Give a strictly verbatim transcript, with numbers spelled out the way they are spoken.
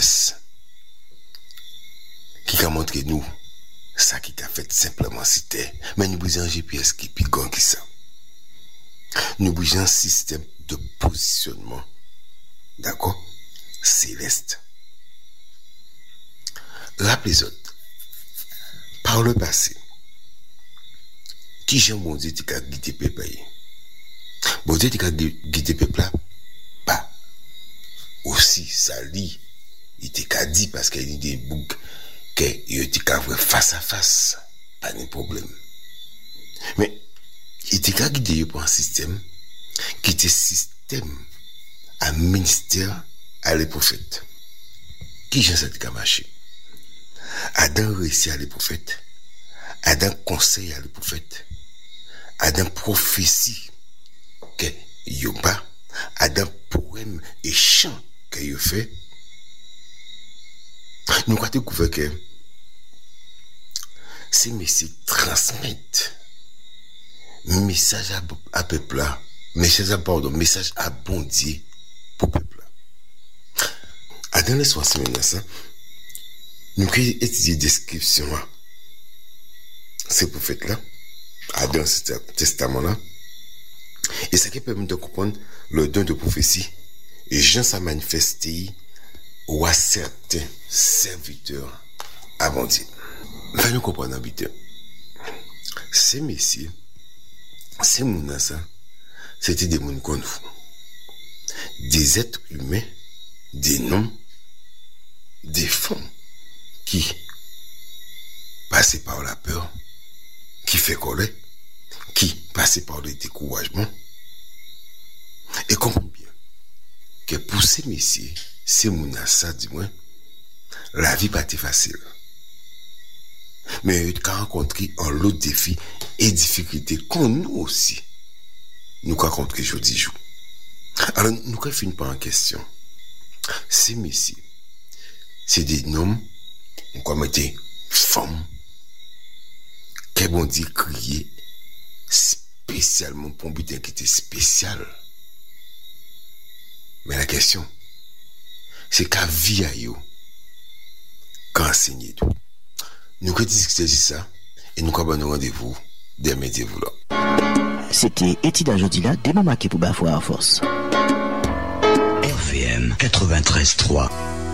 pièce qui a montré nous ça qui a fait simplement c'était mais nous besoin un G P S qui piquant qui ça. Nous besoin un système de positionnement. D'accord? Céleste. Rappelez-vous, par le passé, qui j'aime bon Dieu qui a guidé le peuple. Bon Dieu qui a guidé le peuple là, pas. Aussi, ça lit, il était dit parce qu'il y a des boucs qu'il était face à face, pas de problème. Mais il était guidé par un système qui était système à ministère à les prophètes. Qui j'ai cette marché? Adam réussit à les prophètes. Adam conseille à les prophètes. Adam prophétie que yo pas. Adam poème et chant que yo fait. Nous avons découvert que ces messieurs transmettent message à, à peuple là, message à pardon, message à bon Dieu pour peuple là. À dans les soixante minutes, nous avons étudié la description de ces prophètes là, à dans ce testament là, et ça qui permet de comprendre le don de prophétie et Jean s'est manifesté ou à certains serviteurs avant Dieu. Nous nous comprendre habiteur. Ces messieurs, ces mounassa, c'était des moun qu'on nous. Des êtres humains, des noms, des femmes qui passaient par la peur, qui fait colère, qui passaient par le découragement. Et comprenez bien que pour ces messieurs, ces mounassa, du moins, la vie pas été facile. Mais ils ont rencontré un lot de défis et difficultés qu'on nous aussi, nous avons rencontré jeudi jour. Alors, nous avons fini par une question. Ces messieurs, c'est des noms, nous avons été femmes, qui ont dit crier spécialement pour un but qui était spécial. Mais la question, c'est qu'à vie à eux, qu'à enseigner tout. Nous avons discuté de ça et nous avons un rendez-vous dès midi. C'était Etida Jodila, dément marqué pour Bafoua à force. R V M quatre-vingt-treize trois.